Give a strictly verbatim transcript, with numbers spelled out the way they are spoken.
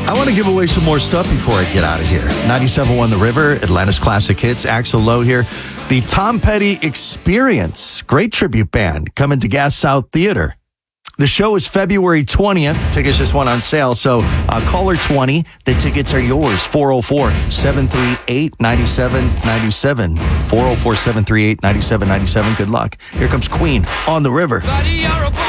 I want to give away some more stuff before I get out of here. ninety-seven point one The River, Atlanta's Classic Hits, Axl Lowe here. The Tom Petty Experience, great tribute band, coming to Gas South Theater. The show is February twentieth. Tickets just went on sale, so uh, caller twenty. The tickets are yours. four oh four, seven three eight, nine seven nine seven. four oh four, seven three eight, nine seven nine seven. Good luck. Here comes Queen on the River.